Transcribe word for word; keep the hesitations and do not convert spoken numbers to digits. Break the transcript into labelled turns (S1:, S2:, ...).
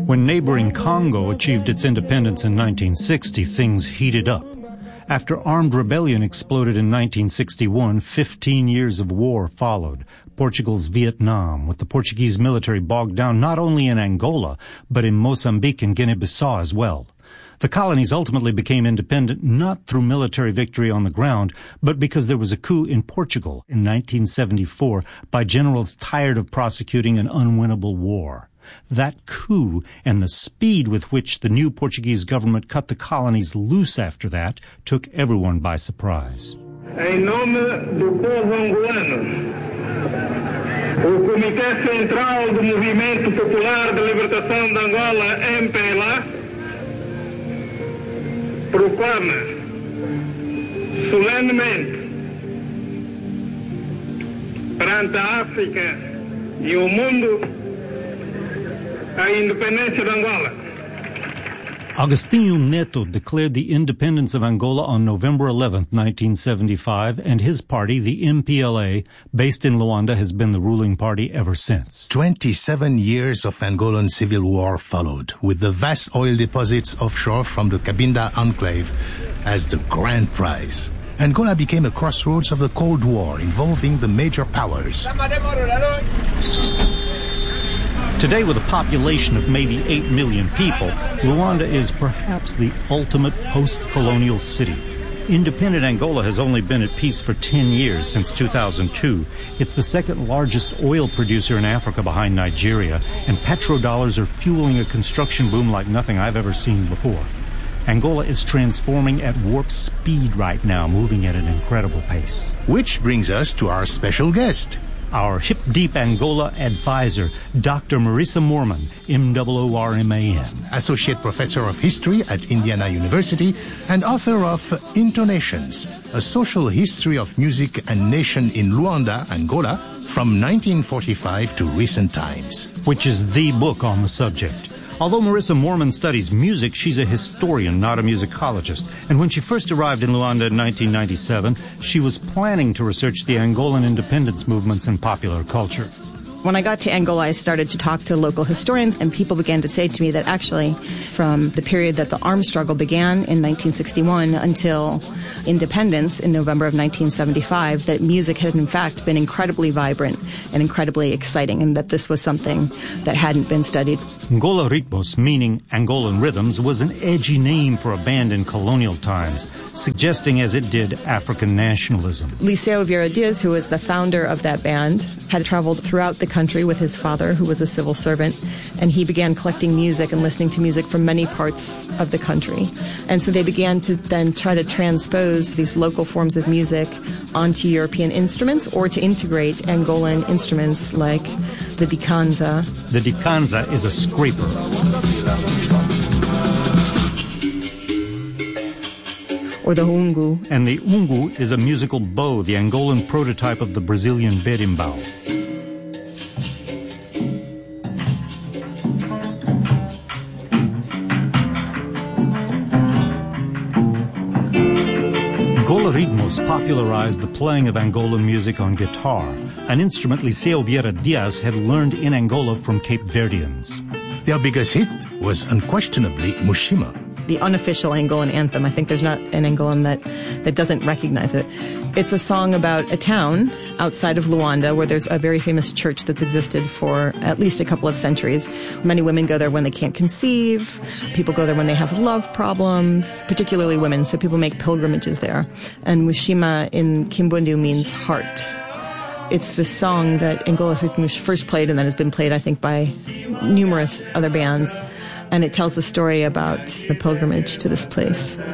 S1: When neighboring Congo achieved its independence in nineteen sixty, things heated up. After armed rebellion exploded in nineteen sixty-one, fifteen years of war followed. Portugal's Vietnam, with the Portuguese military bogged down not only in Angola, but in Mozambique and Guinea-Bissau as well. The colonies ultimately became independent not through military victory on the ground, but because there was a coup in Portugal in nineteen seventy-four by generals tired of prosecuting an unwinnable war. That coup and the speed with which the new Portuguese government cut the colonies loose after that took everyone by surprise.
S2: Em nome do povo angolano, o Comitê Central do Movimento Popular de Libertação de Angola, M P L A, proclama solenemente perante a África e o mundo a independência de Angola.
S1: Agostinho Neto declared the independence of Angola on November eleventh, nineteen seventy-five, and his party, the M P L A, based in Luanda, has been the ruling party ever since.
S3: Twenty-seven years of Angolan civil war followed, with the vast oil deposits offshore from the Cabinda enclave as the grand prize. Angola became a crossroads of the Cold War, involving the major powers.
S1: Today, with a population of maybe eight million people, Luanda is perhaps the ultimate post-colonial city. Independent Angola has only been at peace for ten years, since two thousand two. It's the second largest oil producer in Africa behind Nigeria, and petrodollars are fueling a construction boom like nothing I've ever seen before. Angola is transforming at warp speed right now, moving at an incredible pace.
S3: Which brings us to our special guest.
S1: Our Hip Deep Angola advisor, Doctor Marissa Moorman, M O O R M A N.
S3: Associate Professor of History at Indiana University and author of Intonations, a social history of music and nation in Luanda, Angola, from nineteen forty-five to recent times.
S1: Which is the book on the subject. Although Marissa Moorman studies music, she's a historian, not a musicologist. And when she first arrived in Luanda in nineteen ninety-seven, she was planning to research the Angolan independence movements and popular culture.
S4: When I got to Angola, I started to talk to local historians, and people began to say to me that actually, from the period that the armed struggle began in nineteen sixty-one until independence in November of nineteen seventy-five, that music had in fact been incredibly vibrant and incredibly exciting, and that this was something that hadn't been studied.
S1: Angola Ritmos, meaning Angolan Rhythms, was an edgy name for a band in colonial times, suggesting as it did African nationalism.
S4: Liceo Vieira Dias, who was the founder of that band, had traveled throughout the country with his father, who was a civil servant, and he began collecting music and listening to music from many parts of the country. And so they began to then try to transpose these local forms of music onto European instruments, or to integrate Angolan instruments like the dikanza.
S1: The dikanza is a scraper.
S4: Or the ungu.
S1: And the ungu is a musical bow, the Angolan prototype of the Brazilian berimbau. Angola Ritmos popularized the playing of Angolan music on guitar, an instrument Liceo Vieira Dias had learned in Angola from Cape Verdeans.
S3: Their biggest hit was unquestionably Mushima,
S4: the unofficial Angolan anthem. I think there's not an Angolan that, that doesn't recognize it. It's a song about a town outside of Luanda where there's a very famous church that's existed for at least a couple of centuries. Many women go there when they can't conceive. People go there when they have love problems, particularly women, so people make pilgrimages there. And Mushima in Kimbundu means heart. It's the song that Angola Ritmos first played and then has been played, I think, by numerous other bands. And it tells the story about the pilgrimage to this place.